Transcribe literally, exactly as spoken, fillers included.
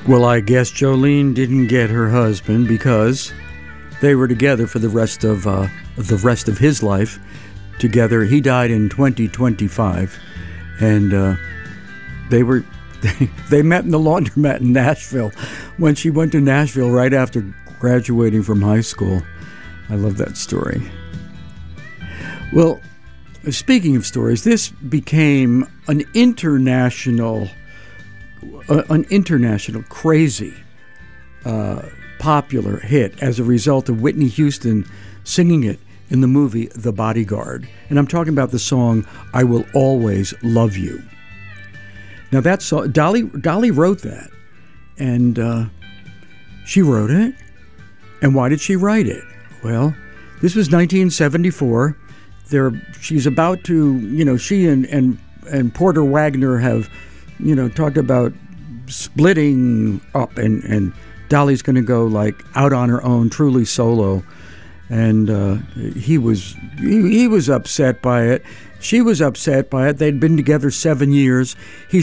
Well, I guess Jolene didn't get her husband because they were together for the rest of uh, the rest of his life. Together, he died in twenty twenty-five, and uh, they were they, they met in the laundromat in Nashville when she went to Nashville right after graduating from high school. I love that story. Well, speaking of stories, this became an international. Uh, an international crazy uh, popular hit as a result of Whitney Houston singing it in the movie The Bodyguard. And I'm talking about the song I Will Always Love You. Now that song, Dolly, Dolly wrote that, and uh, she wrote it. And why did she write it? Well, this was nineteen seventy-four. There, she's about to, you know, she and, and, and Porter Wagner have, you know, talked about splitting up, and, and Dolly's going to go like out on her own, truly solo. And uh, he was he, he was upset by it. She was upset by it. They'd been together seven years. He